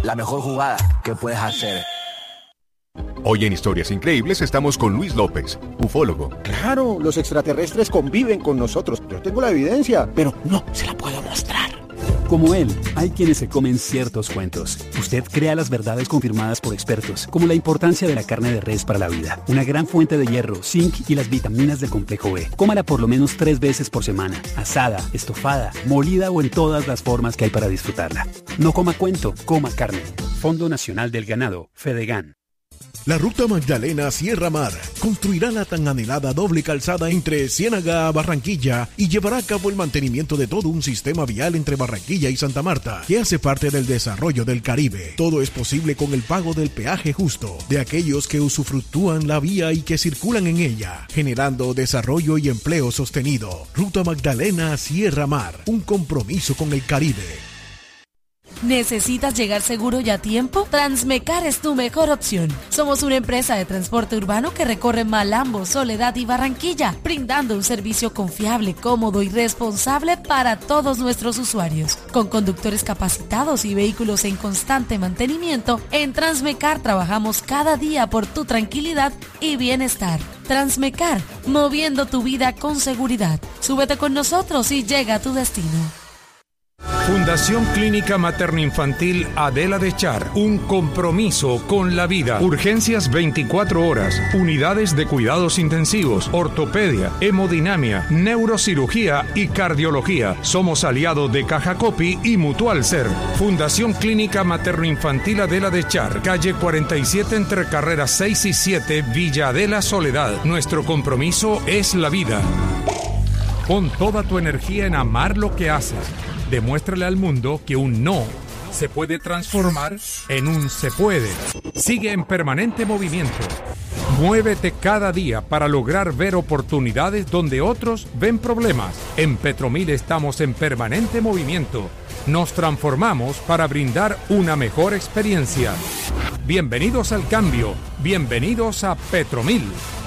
la mejor jugada que puedes hacer. Hoy en Historias Increíbles estamos con Luis López, ufólogo. Claro, los extraterrestres conviven con nosotros. Yo tengo la evidencia, pero no se la puedo mostrar. Como él, hay quienes se comen ciertos cuentos. Usted crea las verdades confirmadas por expertos, como la importancia de la carne de res para la vida, una gran fuente de hierro, zinc y las vitaminas del complejo B. Cómala por lo menos 3 veces por semana, asada, estofada, molida o en todas las formas que hay para disfrutarla. No coma cuento, coma carne. Fondo Nacional del Ganado, Fedegan. La Ruta Magdalena Sierra Mar construirá la tan anhelada doble calzada entre Ciénaga a Barranquilla y llevará a cabo el mantenimiento de todo un sistema vial entre Barranquilla y Santa Marta, que hace parte del desarrollo del Caribe. Todo es posible con el pago del peaje justo de aquellos que usufructúan la vía y que circulan en ella, generando desarrollo y empleo sostenido. Ruta Magdalena Sierra Mar, un compromiso con el Caribe. ¿Necesitas llegar seguro y a tiempo? Transmecar es tu mejor opción. Somos una empresa de transporte urbano que recorre Malambo, Soledad y Barranquilla, brindando un servicio confiable, cómodo y responsable para todos nuestros usuarios. Con conductores capacitados y vehículos en constante mantenimiento, en Transmecar trabajamos cada día por tu tranquilidad y bienestar. Transmecar, moviendo tu vida con seguridad. Súbete con nosotros y llega a tu destino. Fundación Clínica Materno-Infantil Adela de Char, un compromiso con la vida. Urgencias 24 horas, unidades de cuidados intensivos, ortopedia, hemodinamia, neurocirugía y cardiología. Somos aliados de Caja Copi y Mutual Ser. Fundación Clínica Materno-Infantil Adela de Char, calle 47 entre carreras 6 y 7, Villa Adela, Soledad. Nuestro compromiso es la vida. Pon toda tu energía en amar lo que haces. Demuéstrale al mundo que un no se puede transformar en un se puede. Sigue en permanente movimiento. Muévete cada día para lograr ver oportunidades donde otros ven problemas. En Petromil estamos en permanente movimiento. Nos transformamos para brindar una mejor experiencia. Bienvenidos al cambio. Bienvenidos a Petromil.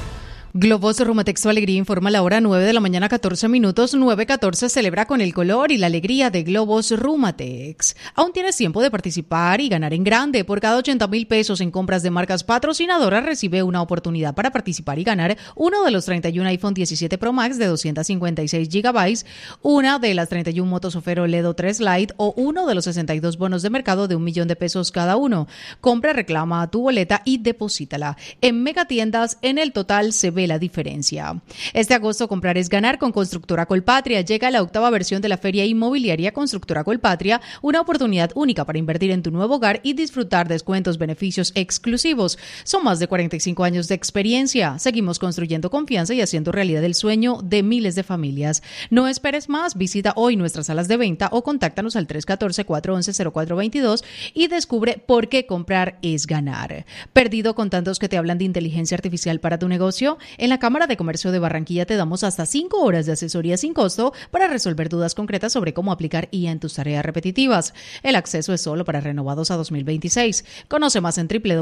Globos Rumatex Tu Alegría informa la hora 9 de la mañana, 14 minutos. 9:14 celebra con el color y la alegría de Globos Rumatex. Aún tienes tiempo de participar y ganar en grande. Por cada 80,000 pesos en compras de marcas patrocinadoras, recibe una oportunidad para participar y ganar uno de los 31 iPhone 17 Pro Max de 256 GB, una de las 31 motos Ofero Ledo 3 Lite o uno de los 62 bonos de mercado de $1,000,000 cada uno. Compra, reclama tu boleta y deposítala. En megatiendas, en el total se ve la diferencia. Este agosto comprar es ganar con Constructora Colpatria. Llega la 8ª versión de la Feria Inmobiliaria Constructora Colpatria, una oportunidad única para invertir en tu nuevo hogar y disfrutar descuentos, beneficios exclusivos. Son más de 45 años de experiencia. Seguimos construyendo confianza y haciendo realidad el sueño de miles de familias. No esperes más. Visita hoy nuestras salas de venta o contáctanos al 314-411-0422 y descubre por qué comprar es ganar. ¿Perdido con tantos que te hablan de inteligencia artificial para tu negocio? En la Cámara de Comercio de Barranquilla te damos hasta 5 horas de asesoría sin costo para resolver dudas concretas sobre cómo aplicar IA en tus tareas repetitivas. El acceso es solo para renovados a 2026. Conoce más en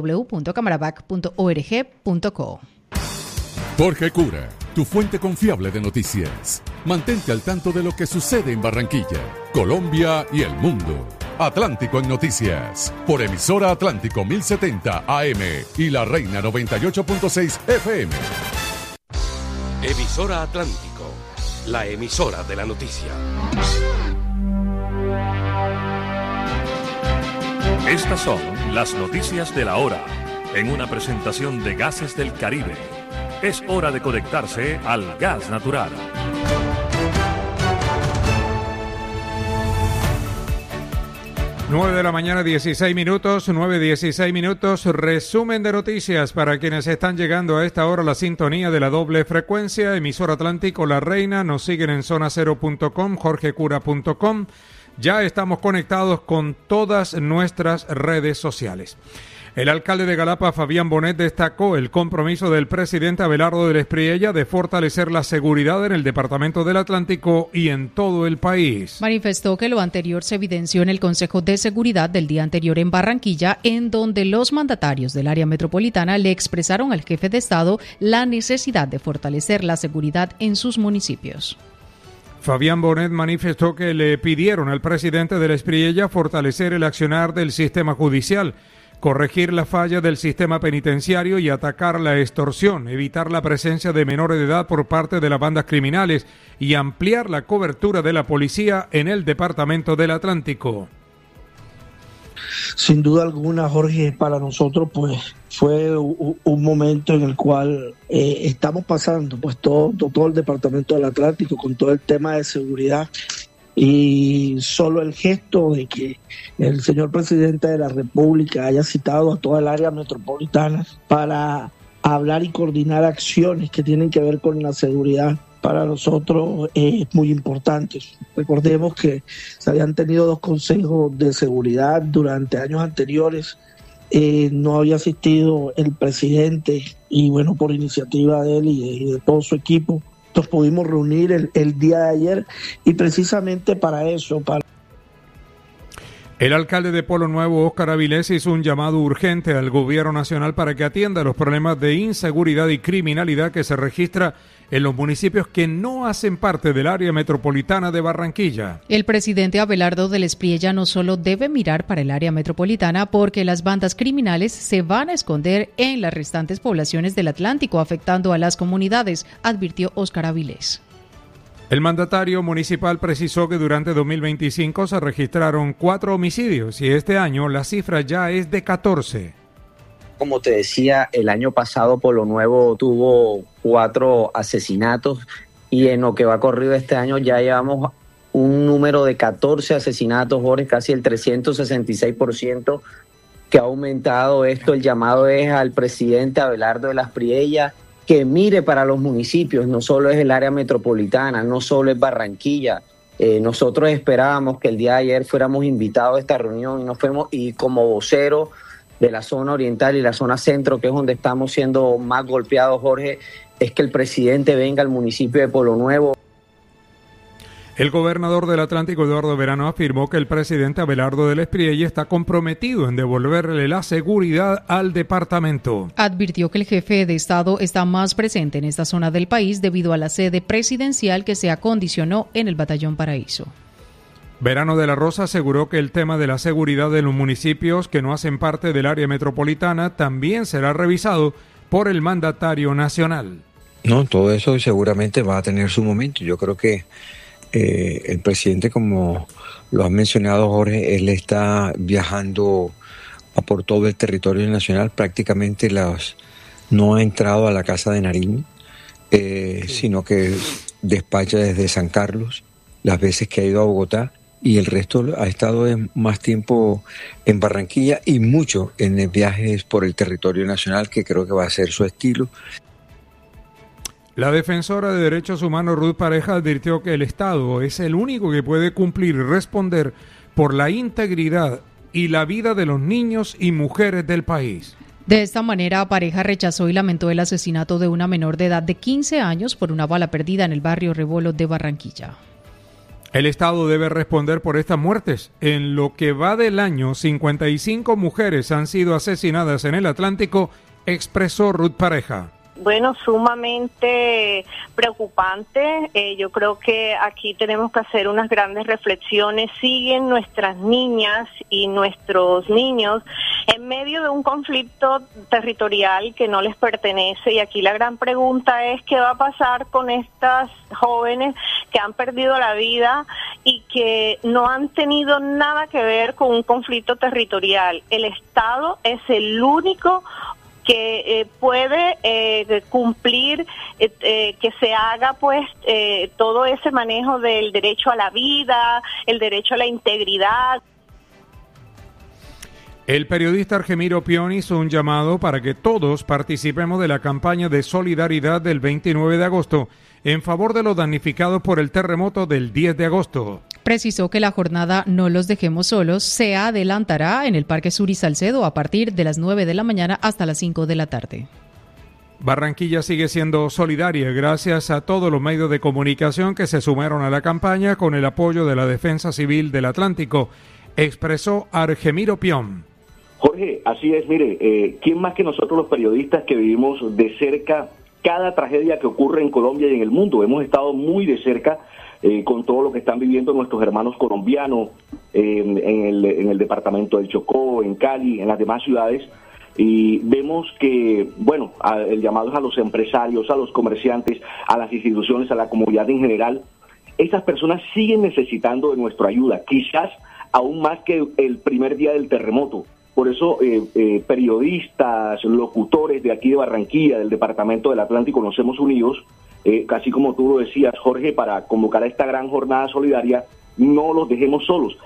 www.camarabac.org.co. Jorge Cura, tu fuente confiable de noticias. Mantente al tanto de lo que sucede en Barranquilla, Colombia y el mundo. Atlántico en Noticias, por emisora Atlántico 1070 AM y La Reina 98.6 FM. Emisora Atlántico, la emisora de la noticia. Estas son las noticias de la hora, en una presentación de Gases del Caribe. Es hora de conectarse al gas natural. 9 de la mañana, 16 minutos, 9:16 minutos. Resumen de noticias para quienes están llegando a esta hora la sintonía de la doble frecuencia. Emisora Atlántico La Reina, nos siguen en zonacero.com, jorgecura.com. Ya estamos conectados con todas nuestras redes sociales. El alcalde de Galapa, Fabián Bonet, destacó el compromiso del presidente Abelardo del Espriella de fortalecer la seguridad en el departamento del Atlántico y en todo el país. Manifestó que lo anterior se evidenció en el Consejo de Seguridad del día anterior en Barranquilla, en donde los mandatarios del área metropolitana le expresaron al jefe de Estado la necesidad de fortalecer la seguridad en sus municipios. Fabián Bonet manifestó que le pidieron al presidente de la Espriella fortalecer el accionar del sistema judicial, corregir la falla del sistema penitenciario y atacar la extorsión, evitar la presencia de menores de edad por parte de las bandas criminales y ampliar la cobertura de la policía en el departamento del Atlántico. Sin duda alguna, Jorge, para nosotros pues fue un momento en el cual estamos pasando pues todo el departamento del Atlántico con todo el tema de seguridad, y solo el gesto de que el señor presidente de la República haya citado a toda el área metropolitana para hablar y coordinar acciones que tienen que ver con la seguridad, para nosotros es muy importante. Recordemos que se habían tenido 2 consejos de seguridad durante años anteriores, no había asistido el presidente y bueno, por iniciativa de él y de todo su equipo, nos pudimos reunir el día de ayer y precisamente para eso, El alcalde de Polo Nuevo, Óscar Avilés, hizo un llamado urgente al gobierno nacional para que atienda los problemas de inseguridad y criminalidad que se registra en los municipios que no hacen parte del área metropolitana de Barranquilla. El presidente Abelardo del Espriella no solo debe mirar para el área metropolitana porque las bandas criminales se van a esconder en las restantes poblaciones del Atlántico, afectando a las comunidades, advirtió Óscar Avilés. El mandatario municipal precisó que durante 2025 se registraron 4 homicidios y este año la cifra ya es de 14. Como te decía, el año pasado Polo Nuevo tuvo 4 asesinatos y en lo que va corrido este año ya llevamos un número de 14 asesinatos, Jorge, casi el 366% que ha aumentado esto. El llamado es al presidente Abelardo de la Espriella que mire para los municipios, no solo es el área metropolitana, no solo es Barranquilla. Nosotros esperábamos que el día de ayer fuéramos invitados a esta reunión y no fuimos, y como vocero de la zona oriental y la zona centro, que es donde estamos siendo más golpeados, Jorge, es que el presidente venga al municipio de Polo Nuevo. El gobernador del Atlántico, Eduardo Verano, afirmó que el presidente Abelardo de la Espriella está comprometido en devolverle la seguridad al departamento. Advirtió que el jefe de Estado está más presente en esta zona del país debido a la sede presidencial que se acondicionó en el Batallón Paraíso. Verano de la Rosa aseguró que el tema de la seguridad de los municipios que no hacen parte del área metropolitana también será revisado por el mandatario nacional. No, todo eso seguramente va a tener su momento. Yo creo que el presidente, como lo has mencionado, Jorge, él está viajando por todo el territorio nacional. Prácticamente no ha entrado a la Casa de Nariño, sino que despacha desde San Carlos las veces que ha ido a Bogotá, y el resto ha estado más tiempo en Barranquilla y mucho en viajes por el territorio nacional, que creo que va a ser su estilo. La defensora de derechos humanos Ruth Pareja advirtió que el Estado es el único que puede cumplir y responder por la integridad y la vida de los niños y mujeres del país. De esta manera, Pareja rechazó y lamentó el asesinato de una menor de edad de 15 años por una bala perdida en el barrio Rebolo de Barranquilla. El Estado debe responder por estas muertes. En lo que va del año, 55 mujeres han sido asesinadas en el Atlántico, expresó Ruth Pareja. Bueno, sumamente preocupante. Yo creo que aquí tenemos que hacer unas grandes reflexiones. Siguen nuestras niñas y nuestros niños en medio de un conflicto territorial que no les pertenece, y aquí la gran pregunta es qué va a pasar con estas jóvenes que han perdido la vida y que no han tenido nada que ver con un conflicto territorial. El Estado es el único que puede cumplir, que se haga pues todo ese manejo del derecho a la vida, el derecho a la integridad. El periodista Argemiro Pion hizo un llamado para que todos participemos de la campaña de solidaridad del 29 de agosto en favor de los damnificados por el terremoto del 10 de agosto. Precisó que la jornada No los dejemos solos se adelantará en el Parque Sur y Salcedo a partir de las 9 de la mañana hasta las 5 de la tarde. Barranquilla sigue siendo solidaria gracias a todos los medios de comunicación que se sumaron a la campaña con el apoyo de la Defensa Civil del Atlántico, expresó Argemiro Pion. Jorge, así es, mire, ¿quién más que nosotros los periodistas que vivimos de cerca cada tragedia que ocurre en Colombia y en el mundo. Hemos estado muy de cerca con todo lo que están viviendo nuestros hermanos colombianos en el departamento del Chocó, en Cali, en las demás ciudades, y vemos que, bueno, el llamado es a los empresarios, a los comerciantes, a las instituciones, a la comunidad en general. Estas personas siguen necesitando de nuestra ayuda, quizás aún más que el primer día del terremoto. Por eso periodistas, locutores de aquí de Barranquilla, del departamento del Atlántico, nos hemos unido, casi como tú lo decías, Jorge, para convocar a esta gran jornada solidaria. No los dejemos solos.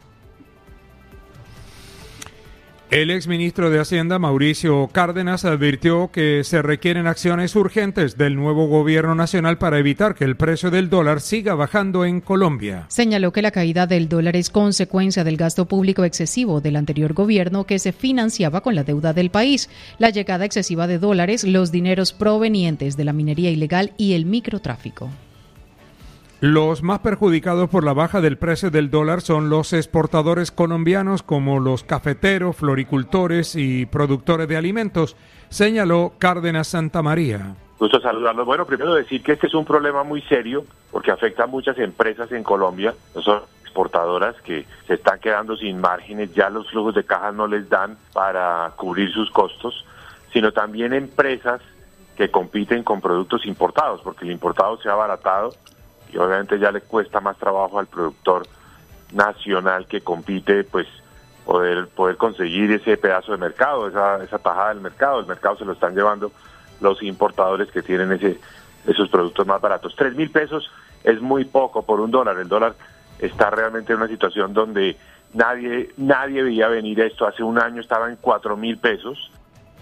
El exministro de Hacienda, Mauricio Cárdenas, advirtió que se requieren acciones urgentes del nuevo gobierno nacional para evitar que el precio del dólar siga bajando en Colombia. Señaló que la caída del dólar es consecuencia del gasto público excesivo del anterior gobierno que se financiaba con la deuda del país, la llegada excesiva de dólares, los dineros provenientes de la minería ilegal y el microtráfico. Los más perjudicados por la baja del precio del dólar son los exportadores colombianos como los cafeteros, floricultores y productores de alimentos, señaló Cárdenas Santamaría. Gusto saludarlos. Bueno, primero decir que este es un problema muy serio porque afecta a muchas empresas en Colombia. Son exportadoras que se están quedando sin márgenes, ya los flujos de caja no les dan para cubrir sus costos, sino también empresas que compiten con productos importados, porque el importado se ha abaratado y obviamente ya le cuesta más trabajo al productor nacional que compite, pues poder conseguir ese pedazo de mercado, esa tajada del mercado. El mercado se lo están llevando los importadores que tienen esos productos más baratos. 3.000 pesos es muy poco por un dólar. El dólar está realmente en una situación donde nadie veía venir esto. Hace un año estaba en 4.000 pesos.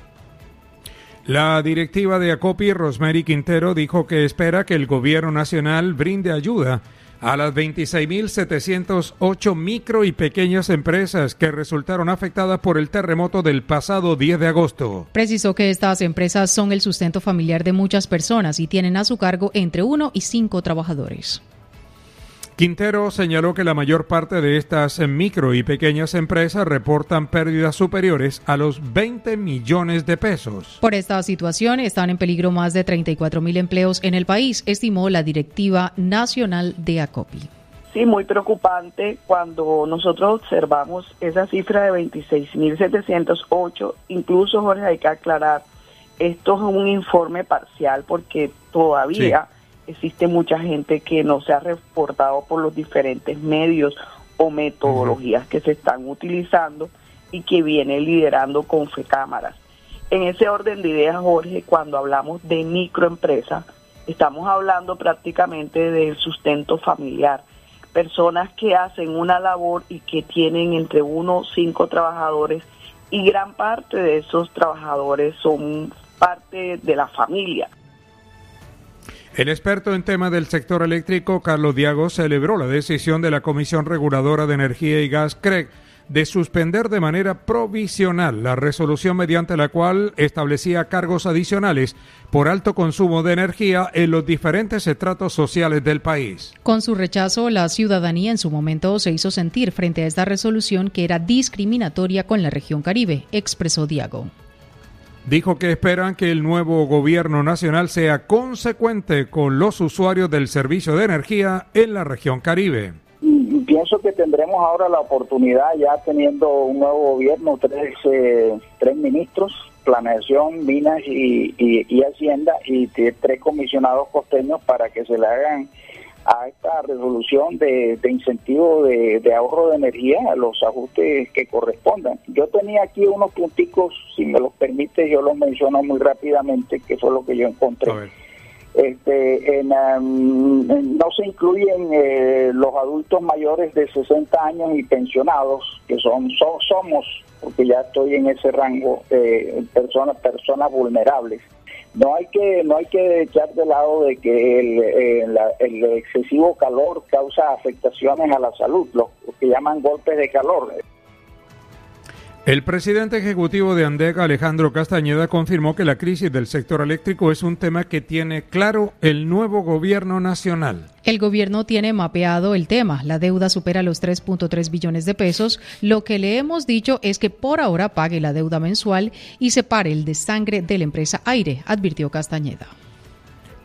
La directiva de Acopi, Rosemary Quintero, dijo que espera que el gobierno nacional brinde ayuda a las 26.708 micro y pequeñas empresas que resultaron afectadas por el terremoto del pasado 10 de agosto. Precisó que estas empresas son el sustento familiar de muchas personas y tienen a su cargo entre 1 y 5 trabajadores. Quintero señaló que la mayor parte de estas micro y pequeñas empresas reportan pérdidas superiores a los 20 millones de pesos. Por esta situación están en peligro más de 34.000 empleos en el país, estimó la directiva nacional de Acopi. Sí, muy preocupante cuando nosotros observamos esa cifra de 26.708, incluso, Jorge, hay que aclarar, esto es un informe parcial porque todavía... Sí. Existe mucha gente que no se ha reportado por los diferentes medios o metodologías que se están utilizando y que viene liderando Confecámaras. En ese orden de ideas, Jorge, cuando hablamos de microempresas, estamos hablando prácticamente del sustento familiar. Personas que hacen una labor y que tienen entre 1 o 5 trabajadores, y gran parte de esos trabajadores son parte de la familia. El experto en temas del sector eléctrico, Carlos Diago, celebró la decisión de la Comisión Reguladora de Energía y Gas, CREG, de suspender de manera provisional la resolución mediante la cual establecía cargos adicionales por alto consumo de energía en los diferentes estratos sociales del país. Con su rechazo, la ciudadanía en su momento se hizo sentir frente a esta resolución que era discriminatoria con la región Caribe, expresó Diago. Dijo que esperan que el nuevo gobierno nacional sea consecuente con los usuarios del servicio de energía en la región Caribe. Pienso que tendremos ahora la oportunidad, ya teniendo un nuevo gobierno, tres ministros, Planeación, Minas y Hacienda, y 3 comisionados costeños para que se le hagan a esta resolución de incentivo de ahorro de energía los ajustes que correspondan. Yo tenía aquí unos punticos, si me los permite, yo los menciono muy rápidamente, que fue lo que yo encontré. No se incluyen los adultos mayores de 60 años y pensionados, que somos, porque ya estoy en ese rango, personas vulnerables. No hay que echar de lado de que el excesivo calor causa afectaciones a la salud, lo que llaman golpes de calor. El presidente ejecutivo de ANDEC, Alejandro Castañeda, confirmó que la crisis del sector eléctrico es un tema que tiene claro el nuevo gobierno nacional. El gobierno tiene mapeado el tema. La deuda supera los 3.3 billones de pesos. Lo que le hemos dicho es que por ahora pague la deuda mensual y separe el desangre de la empresa Aire, advirtió Castañeda.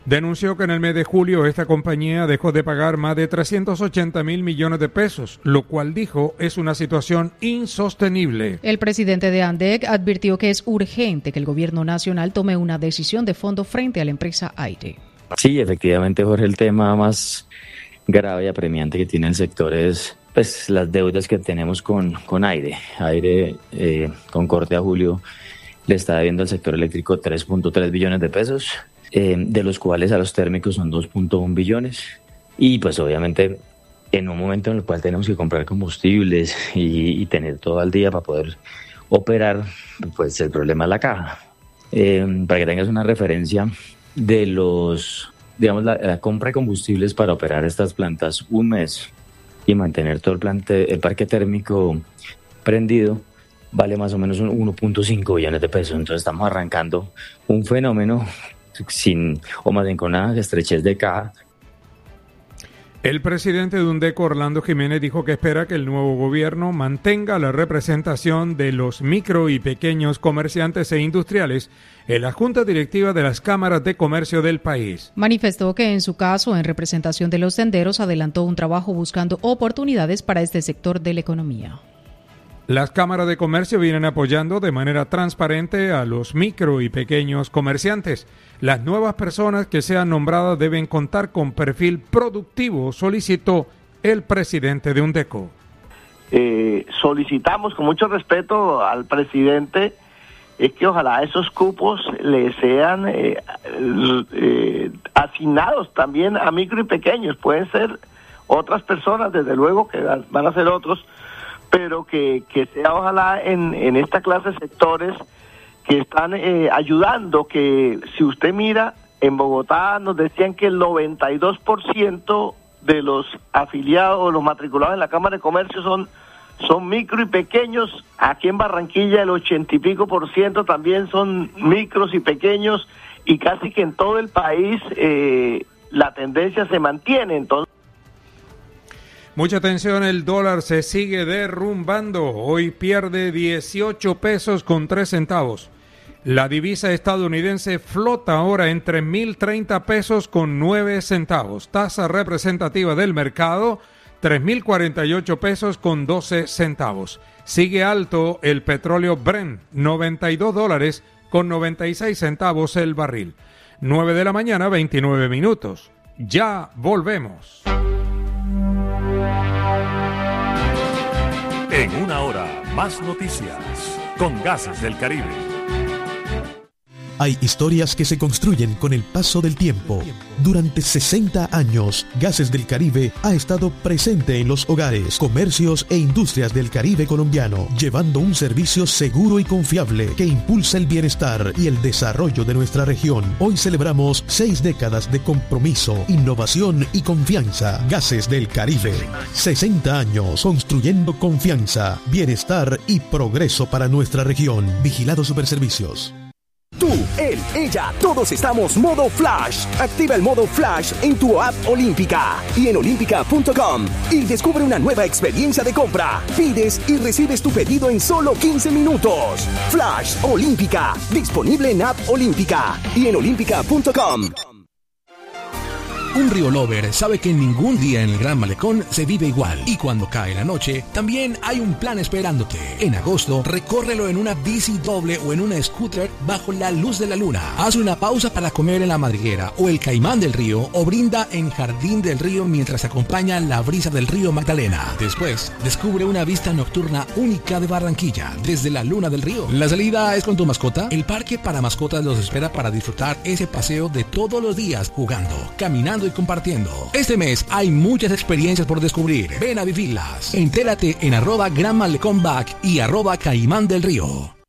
denunció que en el mes de julio esta compañía dejó de pagar más de 380.000 millones de pesos, lo cual dijo es una situación insostenible. El presidente de ANDEC advirtió que es urgente que el gobierno nacional tome una decisión de fondo frente a la empresa Aire. Sí, efectivamente, Jorge, el tema más grave y apremiante que tiene el sector es pues las deudas que tenemos con Aire. Aire, con corte a julio, le está debiendo al sector eléctrico 3.3 billones de pesos, de los cuales a los térmicos son 2.1 billones. Y pues obviamente en un momento en el cual tenemos que comprar combustibles y tener todo al día para poder operar, pues el problema es la caja. Para que tengas una referencia de la compra de combustibles para operar estas plantas un mes y mantener todo el parque térmico prendido, vale más o menos 1.5 billones de pesos. Entonces estamos arrancando un fenómeno con una estrechez de caja. El presidente de UNDECO, Orlando Jiménez, dijo que espera que el nuevo gobierno mantenga la representación de los micro y pequeños comerciantes e industriales en la junta directiva de las cámaras de comercio del país. Manifestó que en su caso, en representación de los tenderos, adelantó un trabajo buscando oportunidades para este sector de la economía. Las cámaras de comercio vienen apoyando de manera transparente a los micro y pequeños comerciantes. Las nuevas personas que sean nombradas deben contar con perfil productivo, solicitó el presidente de UNDECO. Solicitamos con mucho respeto al presidente que ojalá esos cupos le sean asignados también a micro y pequeños. Pueden ser otras personas, desde luego que van a ser otros, pero que sea ojalá en esta clase de sectores que están ayudando, que si usted mira, en Bogotá nos decían que el 92% de los afiliados o los matriculados en la Cámara de Comercio son micro y pequeños. Aquí en Barranquilla el 80 y pico % también son micros y pequeños, y casi que en todo el país la tendencia se mantiene. Entonces, mucha atención, el dólar se sigue derrumbando. Hoy pierde 18 pesos con 3 centavos. La divisa estadounidense flota ahora en 3.030 pesos con 9 centavos. Tasa representativa del mercado, 3.048 pesos con 12 centavos. Sigue alto el petróleo Brent, $92 con 96 centavos el barril. 9 de la mañana, 29 minutos. Ya volvemos. En una hora, más noticias con Gases del Caribe. Hay historias que se construyen con el paso del tiempo. Durante 60 años, Gases del Caribe ha estado presente en los hogares, comercios e industrias del Caribe colombiano, llevando un servicio seguro y confiable que impulsa el bienestar y el desarrollo de nuestra región. Hoy celebramos 6 décadas de compromiso, innovación y confianza. Gases del Caribe. 60 años construyendo confianza, bienestar y progreso para nuestra región. Vigilado Superservicios. Tú, él, ella, todos estamos modo Flash. Activa el modo Flash en tu app Olímpica y en olímpica.com y descubre una nueva experiencia de compra. Pides y recibes tu pedido en solo 15 minutos. Flash Olímpica, disponible en app Olímpica y en olímpica.com. Un Río Lover sabe que ningún día en el Gran Malecón se vive igual. Y cuando cae la noche, también hay un plan esperándote. En agosto, recórrelo en una bici doble o en una scooter bajo la luz de la luna. Haz una pausa para comer en la madriguera o el Caimán del Río, o brinda en Jardín del Río mientras acompaña la brisa del río Magdalena. Después, descubre una vista nocturna única de Barranquilla desde la Luna del Río. ¿La salida es con tu mascota? El parque para mascotas los espera para disfrutar ese paseo de todos los días, jugando, caminando y compartiendo. Este mes hay muchas experiencias por descubrir. Ven a vivirlas. Entérate en @Gran Malecón Back y @Caimán del Río.